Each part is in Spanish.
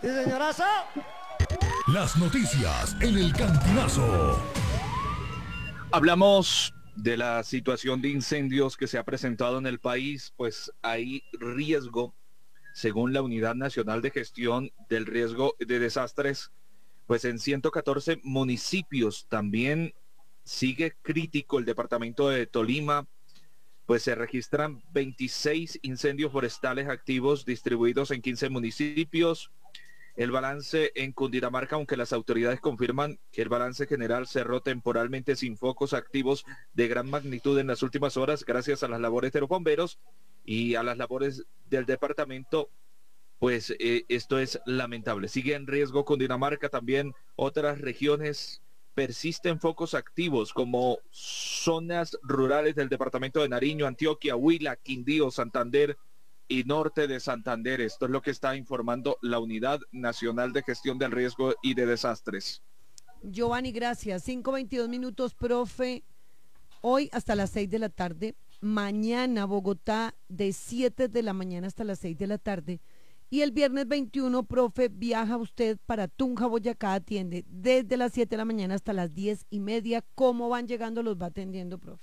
señorazo. Las noticias en el Cantinazo. Hablamos de la situación de incendios que se ha presentado en el país, pues hay riesgo, según la Unidad Nacional de Gestión del Riesgo de Desastres, pues en 114 municipios. También sigue crítico el departamento de Tolima, pues se registran 26 incendios forestales activos distribuidos en 15 municipios. El balance en Cundinamarca, aunque las autoridades confirman que el balance general cerró temporalmente sin focos activos de gran magnitud en las últimas horas, gracias a las labores de los bomberos y a las labores del departamento, pues esto es lamentable. Sigue en riesgo Cundinamarca, también otras regiones. Persisten focos activos como zonas rurales del departamento de Nariño, Antioquia, Huila, Quindío, Santander y norte de Santander. Esto es lo que está informando la Unidad Nacional de Gestión del Riesgo y de Desastres. Giovanni, gracias. 5:22, profe. Hoy hasta las 6 de la tarde. Mañana Bogotá de 7 de la mañana hasta las 6 de la tarde. Y el viernes 21, profe, viaja usted para Tunja, Boyacá, atiende desde las 7 de la mañana hasta las 10:30. ¿Cómo van llegando? Los va atendiendo, profe.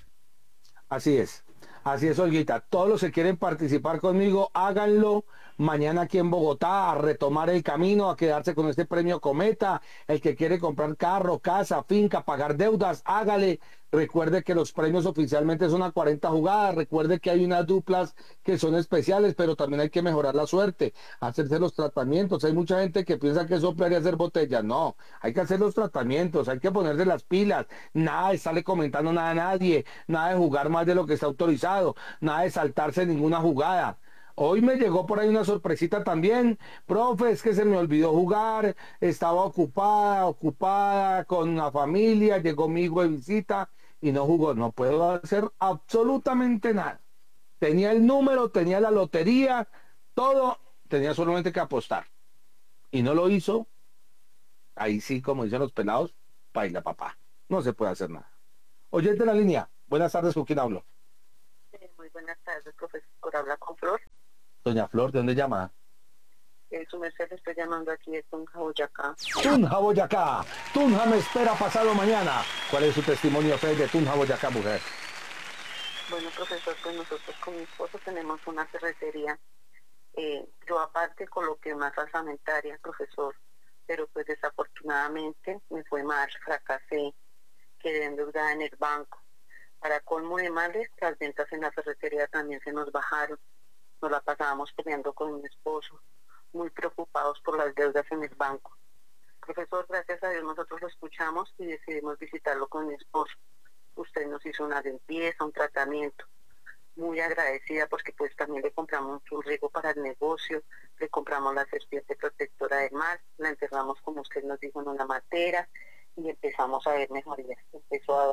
Así es, Olguita. Todos los que quieren participar conmigo, háganlo mañana aquí en Bogotá, a retomar el camino, a quedarse con este premio Cometa. El que quiere comprar carro, casa, finca, pagar deudas, hágale. Recuerde que los premios oficialmente son a 40 jugadas. Recuerde que hay unas duplas que son especiales, pero también hay que mejorar la suerte, hacerse los tratamientos. Hay mucha gente que piensa que es soplar y hacer botellas. No, hay que hacer los tratamientos, hay que ponerse las pilas. Nada de estarle comentando nada a nadie, nada de jugar más de lo que está autorizado, nada de saltarse ninguna jugada. Hoy me llegó por ahí una sorpresita también. Profe, es que se me olvidó jugar, estaba ocupada con la familia, llegó mi hijo de visita y no jugó. No puedo hacer absolutamente nada. Tenía el número, tenía la lotería, todo, tenía solamente que apostar. Y no lo hizo. Ahí sí, como dicen los pelados, baila papá. No se puede hacer nada. Oyente de la línea, buenas tardes, ¿con quién hablo? Muy buenas tardes, profesor. Habla con Flor. Doña Flor, ¿de dónde llama? Su merced, estoy llamando aquí de Tunja, Boyacá. Tunja, Boyacá. Tunja me espera pasado mañana. ¿Cuál es su testimonio fe de Tunja, Boyacá, mujer? Bueno, profesor, pues nosotros con mi esposo tenemos una ferretería. Yo aparte coloqué una casamentaria, profesor, pero pues desafortunadamente me fue mal, fracasé, quedé endeudada en el banco. Para colmo de males, las ventas en la ferretería también se nos bajaron. Nos la pasábamos peleando con mi esposo, muy preocupados por las deudas en el banco. Profesor, gracias a Dios nosotros lo escuchamos y decidimos visitarlo con mi esposo. Usted nos hizo una limpieza, un tratamiento. Muy agradecida porque pues también le compramos un riego para el negocio, le compramos la serpiente protectora del mar, la enterramos como usted nos dijo en una matera y empezamos a ver mejorías. Empezó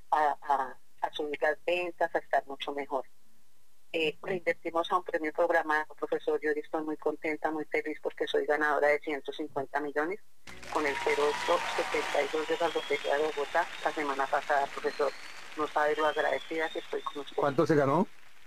a subir las ventas, a estar mucho mejor. Le invertimos a un premio programado, profesor. Yo estoy muy contenta, muy feliz porque soy ganadora de 150 millones con el 0872 de la Lotería de Bogotá la semana pasada, profesor. No sabe lo agradecida que estoy con usted. ¿Cuánto se ganó?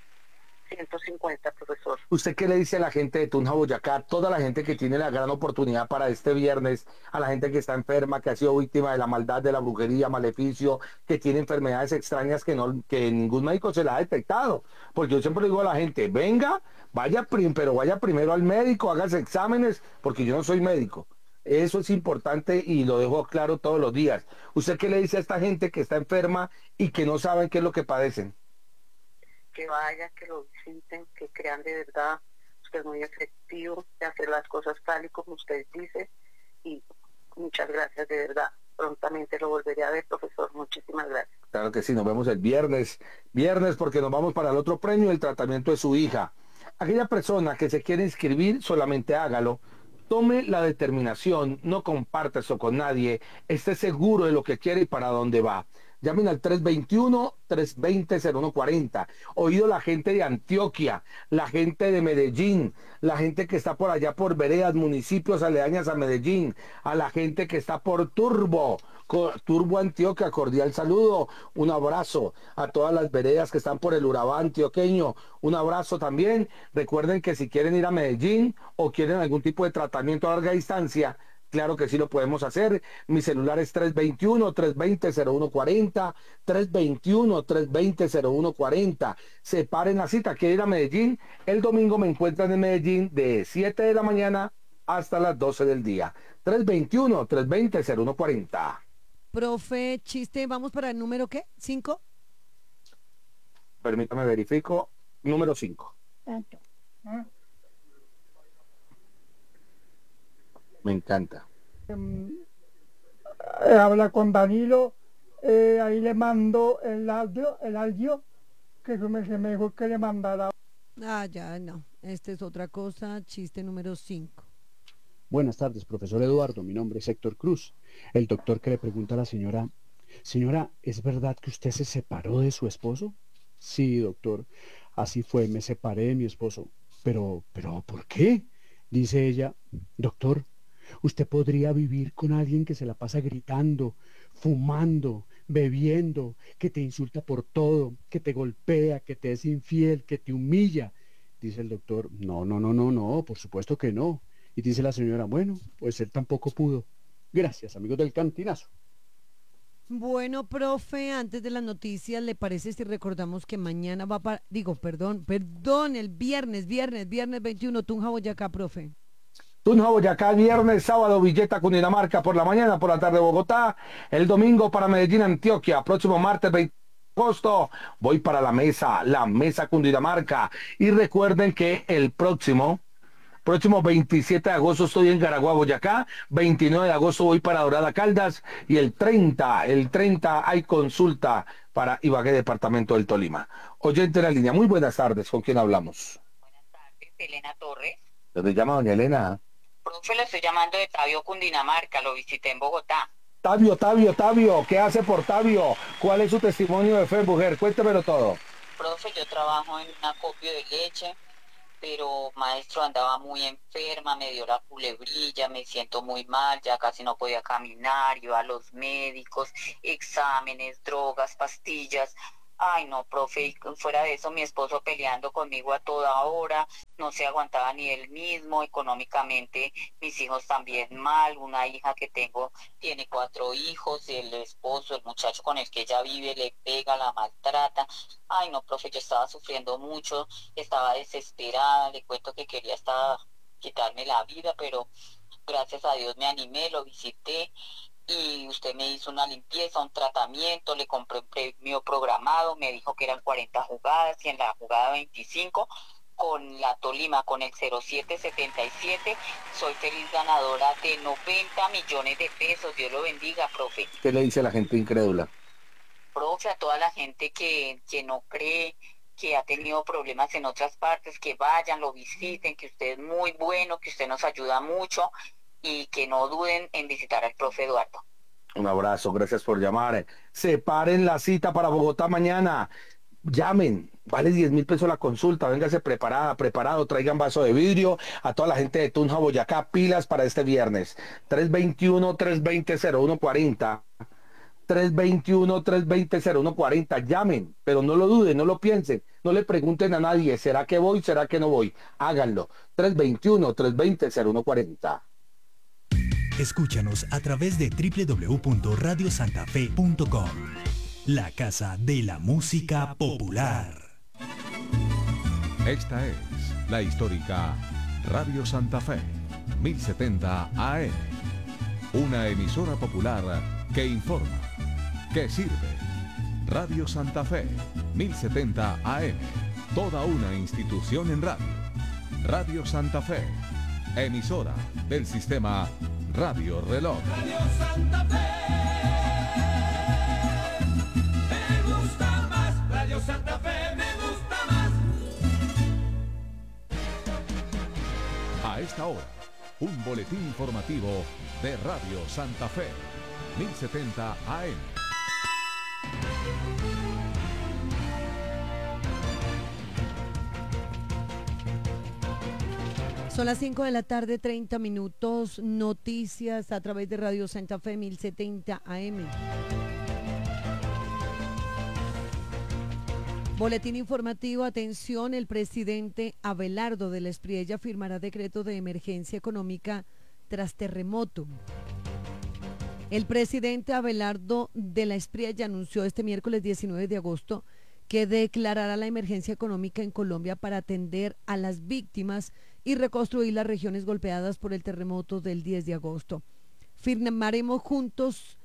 150, profesor. ¿Usted qué le dice a la gente de Tunja, Boyacá, toda la gente que tiene la gran oportunidad para este viernes, a la gente que está enferma, que ha sido víctima de la maldad, de la brujería, maleficio, que tiene enfermedades extrañas que ningún médico se la ha detectado? Porque yo siempre le digo a la gente, venga, pero vaya primero al médico, hágase exámenes, porque yo no soy médico. Eso es importante y lo dejo claro todos los días. ¿Usted qué le dice a esta gente que está enferma y que no saben qué es lo que padecen? Que vayan, que lo visiten, que crean de verdad. Usted es muy efectivo de hacer las cosas tal y como usted dice. Y muchas gracias, de verdad. Prontamente lo volveré a ver, profesor. Muchísimas gracias. Claro que sí, nos vemos el viernes. Viernes porque nos vamos para el otro premio, el tratamiento de su hija. Aquella persona que se quiere inscribir, solamente hágalo. Tome la determinación, no comparte eso con nadie. Esté seguro de lo que quiere y para dónde va. Llamen al 321-320-0140. Oído la gente de Antioquia, la gente de Medellín, la gente que está por allá por veredas, municipios aledañas a Medellín, a la gente que está por Turbo Antioquia, cordial saludo, un abrazo a todas las veredas que están por el Urabá antioqueño, un abrazo también. Recuerden que si quieren ir a Medellín o quieren algún tipo de tratamiento a larga distancia, claro que sí lo podemos hacer. Mi celular es 321-320-0140, 321-320-0140. Separen la cita, quieren ir a Medellín. El domingo me encuentran en Medellín de 7 de la mañana hasta las 12 del día. 321-320-0140. Profe, chiste, vamos para el número ¿qué? ¿5? Permítame verifico. Número 5. Me encanta. Habla con Danilo, ahí le mando el audio que se me dijo que le mandara. Ah, ya, no. Esta es otra cosa. Chiste número 5. Buenas tardes, profesor Eduardo. Mi nombre es Héctor Cruz. El doctor que le pregunta a la señora, señora, ¿es verdad que usted se separó de su esposo? Sí, doctor, así fue, me separé de mi esposo. Pero, ¿por qué? Dice ella, doctor, usted podría vivir con alguien que se la pasa gritando, fumando, bebiendo, que te insulta por todo, que te golpea, que te es infiel, que te humilla. Dice el doctor, no, por supuesto que no. Y dice la señora, bueno, pues él tampoco pudo. Gracias, amigos del Cantinazo. Bueno, profe, antes de las noticias, ¿le parece si recordamos que mañana va para, el viernes 21, Tunja, Boyacá, profe? Tunja, Boyacá, viernes, sábado, Villeta, Cundinamarca, por la mañana, por la tarde, Bogotá, el domingo para Medellín, Antioquia, próximo martes 20 de agosto, voy para la mesa Cundinamarca, y recuerden que el próximo 27 de agosto estoy en Garagua, Boyacá, 29 de agosto voy para Dorada Caldas, y el 30 hay consulta para Ibagué, departamento del Tolima. Oyente en la línea, muy buenas tardes, ¿con quién hablamos? Buenas tardes, Elena Torres. ¿Dónde llama doña Elena? Profe, lo estoy llamando de Tabio, Cundinamarca, lo visité en Bogotá. Tabio, ¿qué hace por Tabio? ¿Cuál es su testimonio de fe, mujer? Cuéntemelo todo. Profe, yo trabajo en un acopio de leche, pero maestro, andaba muy enferma, me dio la culebrilla, me siento muy mal, ya casi no podía caminar, iba a los médicos, exámenes, drogas, pastillas. Ay, no, profe, y fuera de eso, mi esposo peleando conmigo a toda hora, no se aguantaba ni él mismo, económicamente, mis hijos también mal, una hija que tengo tiene 4 hijos, el esposo, el muchacho con el que ella vive, le pega, la maltrata. Ay, no, profe, yo estaba sufriendo mucho, estaba desesperada, le cuento que quería hasta quitarme la vida, pero gracias a Dios me animé, lo visité. Y usted me hizo una limpieza, un tratamiento, le compré un premio programado, me dijo que eran 40 jugadas y en la jugada 25 con la Tolima, con el 0777, soy feliz ganadora de 90 millones de pesos. Dios lo bendiga, profe. ¿Qué le dice a la gente incrédula? Profe, a toda la gente que no cree, que ha tenido problemas en otras partes, que vayan, lo visiten, que usted es muy bueno, que usted nos ayuda mucho, y que no duden en visitar al profe Eduardo. Un abrazo, gracias por llamar. Separen la cita para Bogotá mañana. Llamen, vale 10.000 pesos la consulta. Véngase preparado, traigan vaso de vidrio. A toda la gente de Tunja, Boyacá, pilas para este viernes. 321-320-0140. 321-320-0140. Llamen, pero no lo duden, no lo piensen. No le pregunten a nadie, ¿será que voy, será que no voy? Háganlo. 321-320-0140. Escúchanos a través de www.radiosantafe.com, la casa de la música popular. Esta es la histórica Radio Santa Fe, 1070 AM, una emisora popular que informa, que sirve. Radio Santa Fe, 1070 AM, toda una institución en radio. Radio Santa Fe, emisora del sistema Radio Reloj. Radio Santa Fe, me gusta más. Radio Santa Fe, me gusta más. A esta hora, un boletín informativo de Radio Santa Fe, 1070 AM. Son las 5 de la tarde, 30 minutos, noticias a través de Radio Santa Fe 1070 AM. Boletín informativo, atención, el presidente Abelardo de la Espriella firmará decreto de emergencia económica tras terremoto. El presidente Abelardo de la Espriella anunció este miércoles 19 de agosto que declarará la emergencia económica en Colombia para atender a las víctimas y reconstruir las regiones golpeadas por el terremoto del 10 de agosto. Firmaremos juntos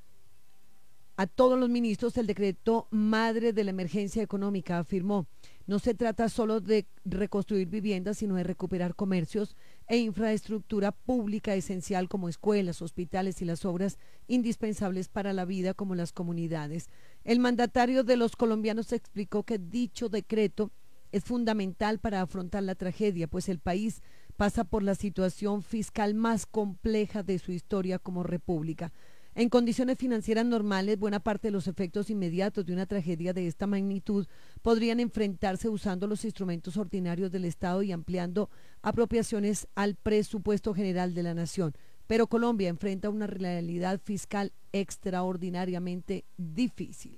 a todos los ministros el decreto madre de la emergencia económica, afirmó. No se trata solo de reconstruir viviendas, sino de recuperar comercios e infraestructura pública esencial como escuelas, hospitales y las obras indispensables para la vida como las comunidades. El mandatario de los colombianos explicó que dicho decreto es fundamental para afrontar la tragedia, pues el país pasa por la situación fiscal más compleja de su historia como república. En condiciones financieras normales, buena parte de los efectos inmediatos de una tragedia de esta magnitud podrían enfrentarse usando los instrumentos ordinarios del Estado y ampliando apropiaciones al presupuesto general de la nación. Pero Colombia enfrenta una realidad fiscal extraordinariamente difícil.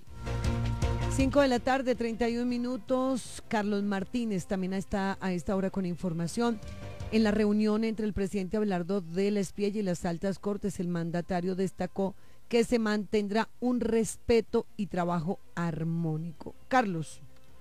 5 de la tarde, 31 minutos. Carlos Martínez también está a esta hora con información. En la reunión entre el presidente Abelardo de la Espriella y las altas cortes, el mandatario destacó que se mantendrá un respeto y trabajo armónico. Carlos.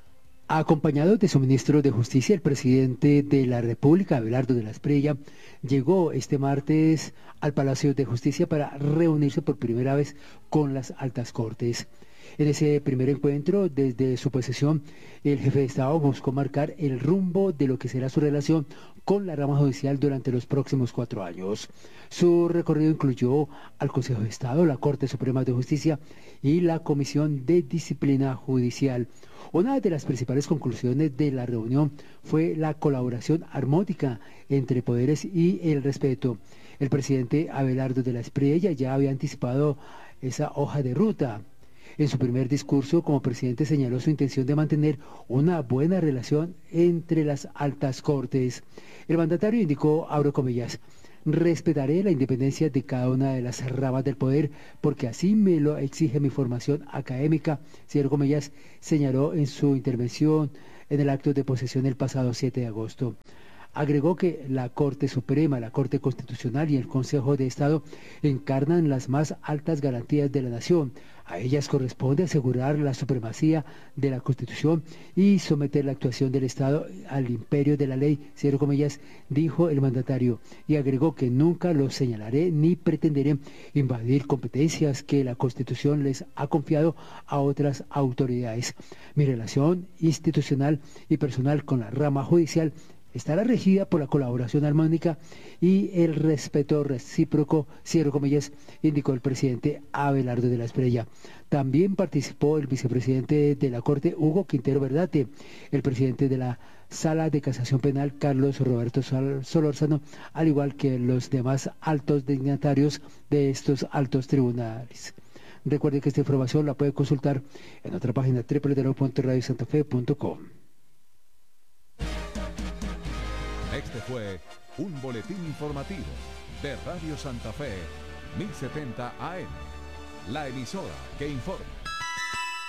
Acompañado de su ministro de Justicia, el presidente de la República, Abelardo de la Espriella, llegó este martes al Palacio de Justicia para reunirse por primera vez con las altas cortes. En ese primer encuentro, desde su posesión, el jefe de Estado buscó marcar el rumbo de lo que será su relación con la rama judicial durante los próximos 4 años. Su recorrido incluyó al Consejo de Estado, la Corte Suprema de Justicia y la Comisión de Disciplina Judicial. Una de las principales conclusiones de la reunión fue la colaboración armónica entre poderes y el respeto. El presidente Abelardo de la Espriella ya había anticipado esa hoja de ruta. En su primer discurso como presidente señaló su intención de mantener una buena relación entre las altas cortes. El mandatario indicó, abro comillas, respetaré la independencia de cada una de las ramas del poder porque así me lo exige mi formación académica, cierro comillas, señaló en su intervención en el acto de posesión el pasado 7 de agosto. Agregó que la Corte Suprema, la Corte Constitucional y el Consejo de Estado encarnan las más altas garantías de la nación. A ellas corresponde asegurar la supremacía de la Constitución y someter la actuación del Estado al imperio de la ley, cierro comillas, dijo el mandatario, y agregó que nunca los señalaré ni pretenderé invadir competencias que la Constitución les ha confiado a otras autoridades. Mi relación institucional y personal con la rama judicial estará regida por la colaboración armónica y el respeto recíproco, cierro comillas, indicó el presidente Abelardo de la Espriella. También participó el vicepresidente de la Corte, Hugo Quintero Verdate, el presidente de la Sala de Casación Penal, Carlos Roberto Solórzano, al igual que los demás altos dignatarios de estos altos tribunales. Recuerde que esta información la puede consultar en nuestra página www.radiosantafe.com. Este fue un boletín informativo de Radio Santa Fe 1070 AM, la emisora que informa.